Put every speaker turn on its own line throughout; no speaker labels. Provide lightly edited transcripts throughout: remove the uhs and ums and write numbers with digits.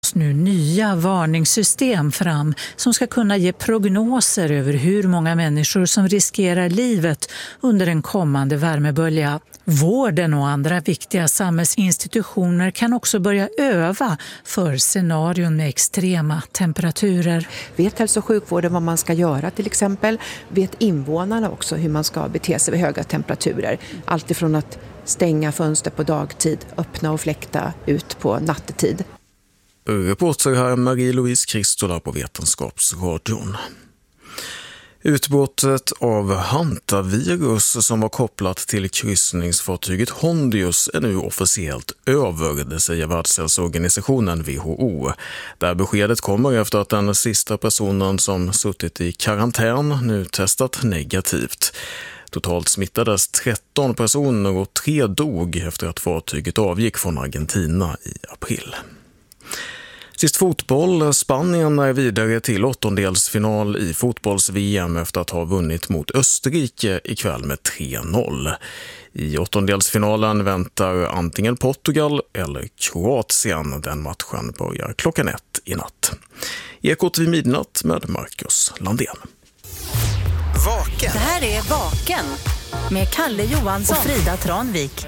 tas nu nya varningssystem fram som ska kunna ge prognoser över hur många människor som riskerar livet under en kommande värmebölja. Vården och andra viktiga samhällsinstitutioner kan också börja öva för scenarion med extrema temperaturer.
Vet hälso- och sjukvården vad man ska göra till exempel? Vet invånarna också hur man ska bete sig vid höga temperaturer? Allt ifrån att stänga fönster på dagtid, öppna och fläkta ut på nattetid.
Reporter här Marie-Louise Kristola på Vetenskapsradion. Utbrottet av hantavirus som var kopplat till kryssningsfartyget Hondius är nu officiellt över, det säger Världshälsoorganisationen WHO. Där beskedet kommer efter att den sista personen som suttit i karantän nu testat negativt. Totalt smittades 13 personer och 3 dog efter att fartyget avgick från Argentina i april. Sist fotboll, Spanien är vidare till åttondelsfinal i fotbolls-VM efter att ha vunnit mot Österrike ikväll med 3-0. I åttondelsfinalen väntar antingen Portugal eller Kroatien. Den matchen börjar 1:00 i natt. Ekot vid midnatt med Marcus Landén.
Vaken. Det här är Vaken med Kalle Johansson och Frida Tranvik.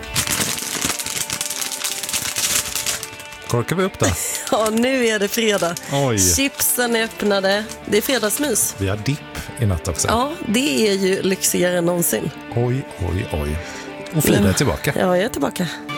Korkar vi upp det?
Ja, nu är det fredag.
Oj.
Chipsen är öppnade. Det är fredagsmys.
Vi har dipp i natt också.
Ja, det är ju lyxigare än någonsin.
Oj, oj, oj. Och Frida är tillbaka.
Ja, jag är tillbaka.